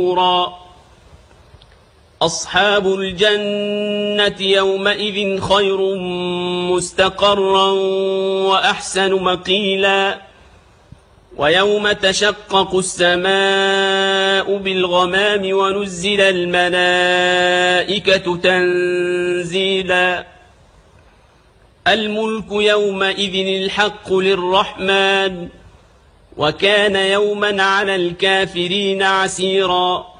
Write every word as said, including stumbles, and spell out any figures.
أصحاب الجنة يومئذ خير مستقرا وأحسن مقيلا ويوم تشقق السماء بالغمام ونزل الملائكة تنزيلا الملك يومئذ الحق للرحمن وكان يوما على الكافرين عسيرا